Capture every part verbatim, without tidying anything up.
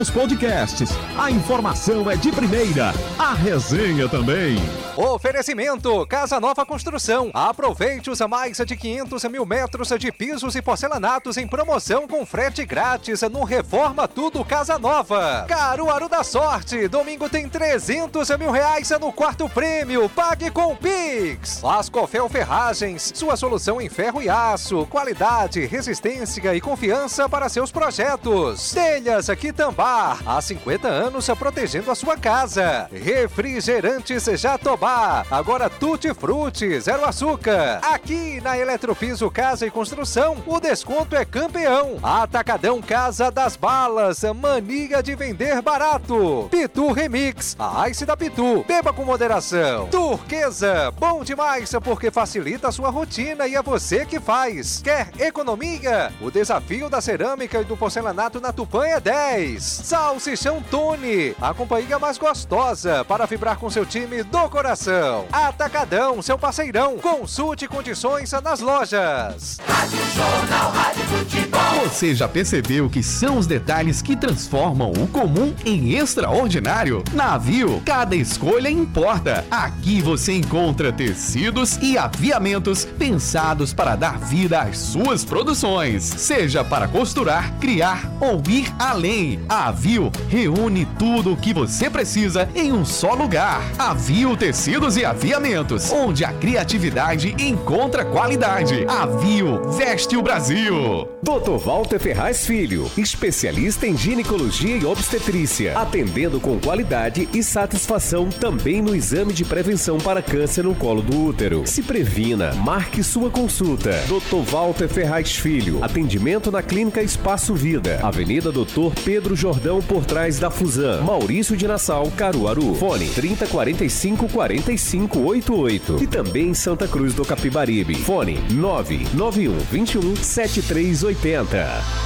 Os podcasts, a informação é de primeira, a resenha também. Oferecimento Casa Nova Construção. Aproveite os mais de quinhentos mil metros de pisos e porcelanatos em promoção com frete grátis no Reforma Tudo Casa Nova. Caruaru da Sorte. Domingo tem trezentos mil reais no quarto prêmio. Pague com Pix. Lascofel Ferragens. Sua solução em ferro e aço. Qualidade, resistência e confiança para seus projetos. Telhas Quitambá. Há cinquenta anos protegendo a sua casa. Refrigerantes Jatobá. Agora Tutti Frutti, zero açúcar. Aqui na Eletropiso Casa e Construção, o desconto é campeão. Atacadão Casa das Balas. Mania de vender barato. Pitu Remix. A Ice da Pitu. Beba com moderação. Turquesa. Bom demais porque facilita a sua rotina e é você que faz. Quer economia? O desafio da cerâmica e do porcelanato na Tupã é dez. Salsichão Tony, a companhia mais gostosa para vibrar com seu time do coração. Atacadão, seu parceirão. Consulte condições nas lojas. Rádio Jornal, Rádio Futebol. Você já percebeu que são os detalhes que transformam o comum em extraordinário? Na Avio, cada escolha importa. Aqui você encontra tecidos e aviamentos pensados para dar vida às suas produções. Seja para costurar, criar ou ir além. A Avio reúne tudo o que você precisa em um só lugar. Avio Tecidos e Aviamentos, onde a criatividade encontra qualidade. Avio veste o Brasil. doutor Walter Ferraz Filho, especialista em ginecologia e obstetrícia, atendendo com qualidade e satisfação também no exame de prevenção para câncer no colo do útero. Se previna, marque sua consulta. doutor Walter Ferraz Filho, atendimento na Clínica Espaço Vida, Avenida doutor Pedro Jordão, por trás da Fusan, Maurício de Nassau, Caruaru. Fone trinta, quarenta e cinco, quarenta e cinco, oitenta e oito. E também em Santa Cruz do Capibaribe. Fone nove nove um, vinte e um, setenta e três oitenta.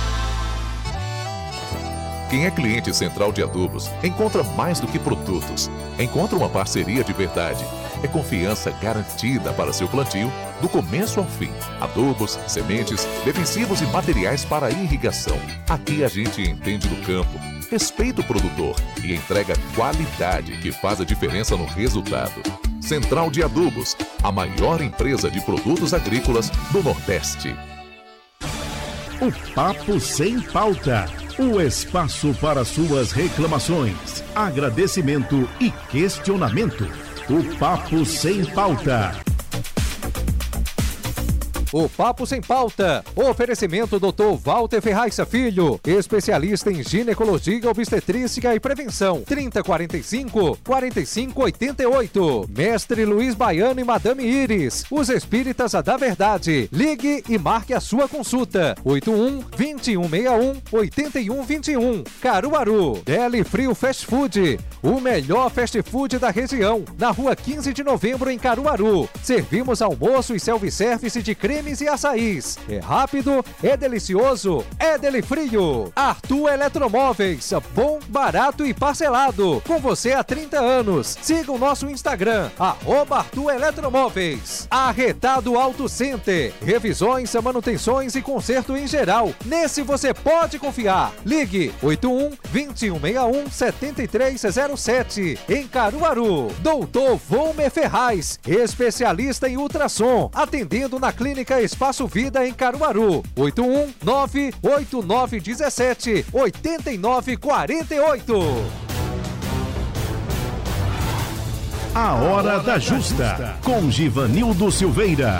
Quem é cliente Central de Adubos encontra mais do que produtos. Encontra uma parceria de verdade. É confiança garantida para seu plantio, do começo ao fim. Adubos, sementes, defensivos e materiais para irrigação. Aqui a gente entende do campo, respeita o produtor e entrega qualidade que faz a diferença no resultado. Central de Adubos, a maior empresa de produtos agrícolas do Nordeste. O Papo Sem Pauta. O espaço para suas reclamações, agradecimento e questionamento. O Papo Sem Pauta. O Papo Sem Pauta. Oferecimento doutor Walter Ferraz Filho, especialista em ginecologia, obstetrícia e prevenção. trinta, quarenta e cinco, quarenta e cinco, oitenta e oito. Mestre Luiz Baiano e Madame Iris, os espíritas da verdade. Ligue e marque a sua consulta. oito um, vinte e um, sessenta e um, oitenta e um, vinte e um. Caruaru. Deli Frio Fast Food, o melhor fast food da região. Na rua quinze de novembro em Caruaru. Servimos almoço e self-service de creme e açaís. É rápido, é delicioso, é Deli Frio. Arthur Eletromóveis, bom, barato e parcelado. Com você há trinta anos. Siga o nosso Instagram, arroba Arthur Eletromóveis. Arretado Auto Center, revisões, manutenções e conserto em geral. Nesse você pode confiar. Ligue oito um, vinte e um, sessenta e um, setenta e três zero sete. Em Caruaru. doutor Volmer Ferraz, especialista em ultrassom, atendendo na Clínica Espaço Vida em Caruaru. oito um, nove oito nove um sete, oito nove quatro oito. A Hora da Justa, com Givanildo Silveira.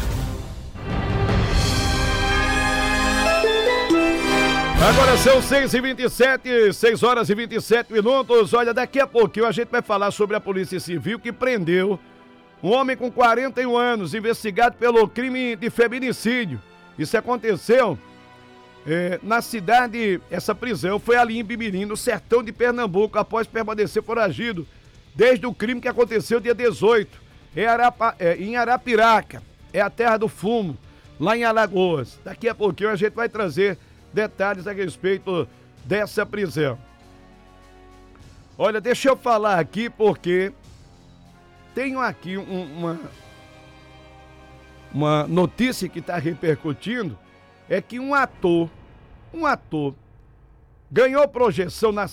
Agora são seis e vinte e sete, seis horas e vinte e sete minutos. Olha, daqui a pouquinho a gente vai falar sobre a Polícia Civil que prendeu um homem com quarenta e um anos, investigado pelo crime de feminicídio. Isso aconteceu é, na cidade, essa prisão foi ali em Bimirim, no sertão de Pernambuco, após permanecer foragido desde o crime que aconteceu dia dezoito, em, Arapa, é, em Arapiraca, é a terra do fumo, lá em Alagoas. Daqui a pouquinho a gente vai trazer detalhes a respeito dessa prisão. Olha, deixa eu falar aqui porque tenho aqui um, uma, uma notícia que está repercutindo, é que um ator, um ator ganhou projeção nas